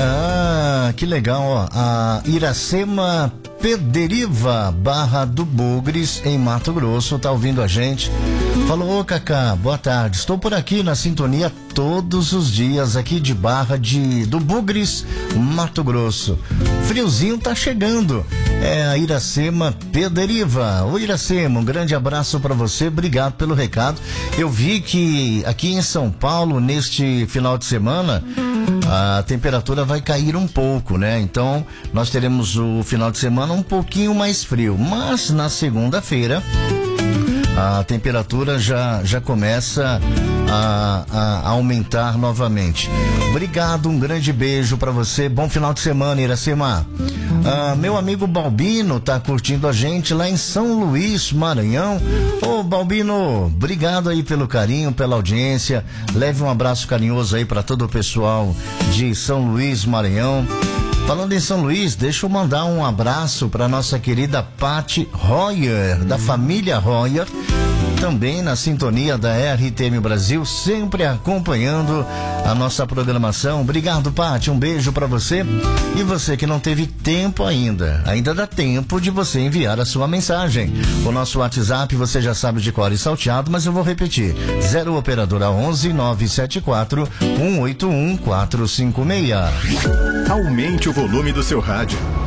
Ah, que legal, ó. A Iracema Pederiva, Barra do Bugres, em Mato Grosso, tá ouvindo a gente. Falou: ô Cacá, boa tarde, estou por aqui na sintonia todos os dias, aqui de Barra do Bugres, Mato Grosso. Friozinho tá chegando. É a Iracema Pederiva. Ô Iracema, um grande abraço para você, obrigado pelo recado. Eu vi que aqui em São Paulo, neste final de semana, a temperatura vai cair um pouco, né? Então, nós teremos o final de semana um pouquinho mais frio, mas na segunda-feira a temperatura já começa a aumentar novamente. Obrigado, um grande beijo para você, bom final de semana, Iracema. Meu amigo Balbino tá curtindo a gente lá em São Luís, Maranhão. Ô Balbino, obrigado aí pelo carinho, pela audiência. Leve um abraço carinhoso aí para todo o pessoal de São Luís, Maranhão. Falando em São Luís, deixa eu mandar um abraço para nossa querida Pati Royer, da família Royer, também na sintonia da RTM Brasil, sempre acompanhando a nossa programação. Obrigado, Pati, um beijo para você. E você que não teve tempo ainda dá tempo de você enviar a sua mensagem. O nosso WhatsApp você já sabe de cor e salteado, mas eu vou repetir: 0 operadora 11 974 181 456. Aumente o volume do seu rádio.